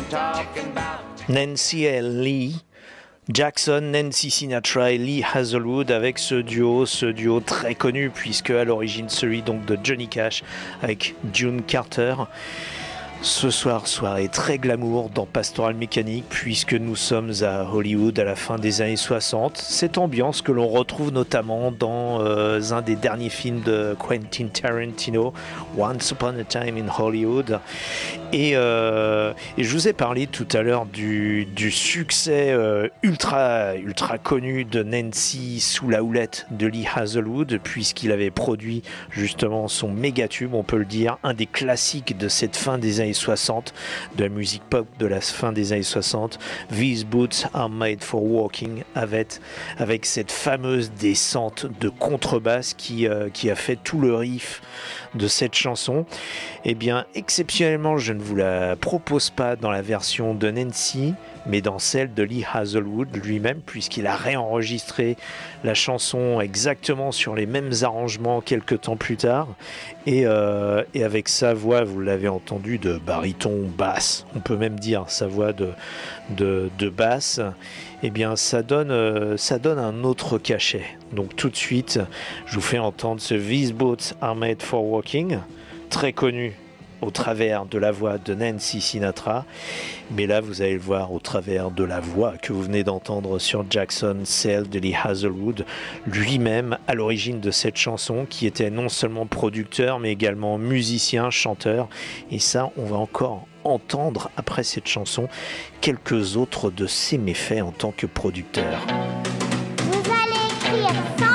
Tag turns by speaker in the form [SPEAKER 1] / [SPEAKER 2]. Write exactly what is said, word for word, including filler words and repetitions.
[SPEAKER 1] Nancy et Lee Jackson, Nancy Sinatra et Lee Hazlewood avec ce duo, ce duo très connu puisque à l'origine celui donc de Johnny Cash avec June Carter. Ce soir, soirée très glamour dans Pastoral Mécanique puisque nous sommes à Hollywood à la fin des années soixante. Cette ambiance que l'on retrouve notamment dans euh, un des derniers films de Quentin Tarantino, Once Upon a Time in Hollywood. Et, euh, et je vous ai parlé tout à l'heure du, du succès euh, ultra, ultra connu de Nancy sous la houlette de Lee Hazlewood puisqu'il avait produit justement son méga tube, on peut le dire, un des classiques de cette fin des années soixante, de la musique pop de la fin des années soixante, These Boots Are Made for Walking, avec, avec cette fameuse descente de contrebasse qui, euh, qui a fait tout le riff de cette chanson. Eh bien, exceptionnellement, je ne vous la propose pas dans la version de Nancy, mais dans celle de Lee Hazlewood lui-même, puisqu'il a réenregistré la chanson exactement sur les mêmes arrangements quelques temps plus tard, et, euh, et avec sa voix, vous l'avez entendu, de baryton basse, on peut même dire sa voix de, de, de basse, eh bien ça donne, euh, ça donne un autre cachet. Donc tout de suite, je vous fais entendre ce These Boots Are Made for Walking, très connu au travers de la voix de Nancy Sinatra, mais là vous allez le voir au travers de la voix que vous venez d'entendre sur Jackson, celle de Lee Hazlewood, lui-même à l'origine de cette chanson, qui était non seulement producteur mais également musicien, chanteur, et ça on va encore entendre après cette chanson quelques autres de ses méfaits en tant que producteur.
[SPEAKER 2] Vous allez écrire